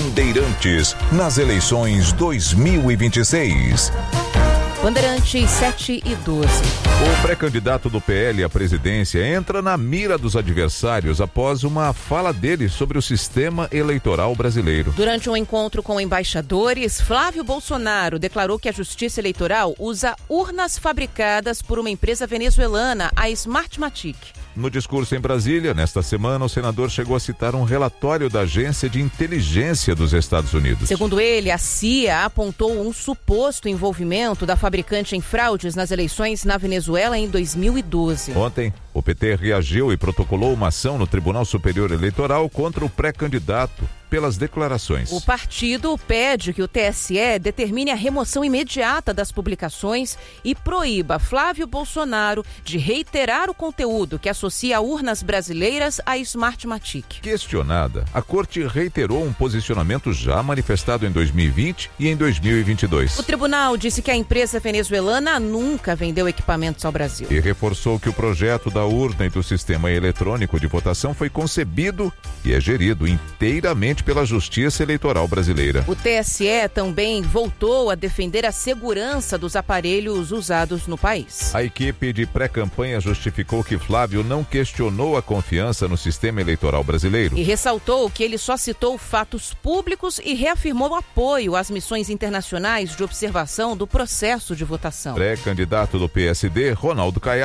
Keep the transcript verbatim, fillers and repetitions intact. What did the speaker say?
Bandeirantes, nas eleições dois mil e vinte e seis. Bandeirantes sete e doze. O pré-candidato do P L à presidência entra na mira dos adversários após uma fala dele sobre o sistema eleitoral brasileiro. Durante um encontro com embaixadores, Flávio Bolsonaro declarou que a Justiça Eleitoral usa urnas fabricadas por uma empresa venezuelana, a Smartmatic. No discurso em Brasília, nesta semana, o senador chegou a citar um relatório da Agência de Inteligência dos Estados Unidos. Segundo ele, a C I A apontou um suposto envolvimento da fabricante em fraudes nas eleições na Venezuela em dois mil e doze. Ontem, o P T reagiu e protocolou uma ação no Tribunal Superior Eleitoral contra o pré-candidato pelas declarações. O partido pede que o T S E determine a remoção imediata das publicações e proíba Flávio Bolsonaro de reiterar o conteúdo que associa urnas brasileiras à Smartmatic. Questionada, a corte reiterou um posicionamento já manifestado em dois mil e vinte e em dois mil e vinte e dois. O tribunal disse que a empresa venezuelana nunca vendeu equipamentos ao Brasil. E reforçou que o projeto da urna e do sistema eletrônico de votação foi concebido e é gerido inteiramente pela Justiça Eleitoral Brasileira. O T S E também voltou a defender a segurança dos aparelhos usados no país. A equipe de pré-campanha justificou que Flávio não questionou a confiança no sistema eleitoral brasileiro. E ressaltou que ele só citou fatos públicos e reafirmou apoio às missões internacionais de observação do processo de votação. Pré-candidato do P S D, Ronaldo Caiado,